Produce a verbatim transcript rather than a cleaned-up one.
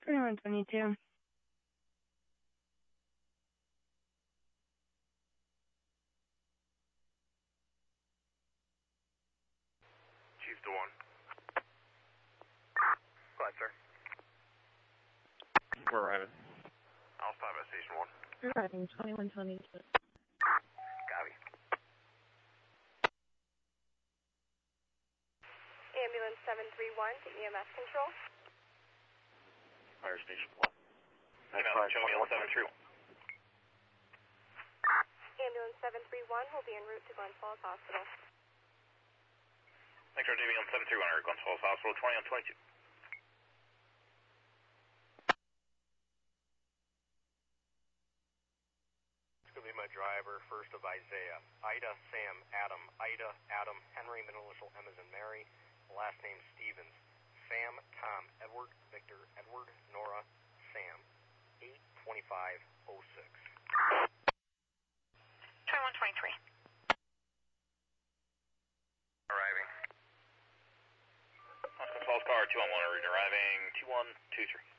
twenty-one twenty-two. Chief to one. Go ahead, sir. We're arriving. I'll stop at station one. We're arriving, twenty-one twenty-two. Copy. Ambulance seven three one to E M S control. Fire station one. Email, show me on seven three one. Ambulance seven three one will be en route to Glens Falls Hospital. Thanks for D V on seven three one, Eric Glens Falls Hospital, twenty on twenty-two. It's going to be my driver, first of Isaiah. Ida, Sam, Adam. Ida, Adam, Henry, middle initial M as in Mary. Last name Stevens. Sam, Tom, Edward, Victor, Edward, Nora, Sam. eight twenty-five oh six. twenty-one twenty-three. Arriving. Glens Falls car, two one one, arriving, two one two three.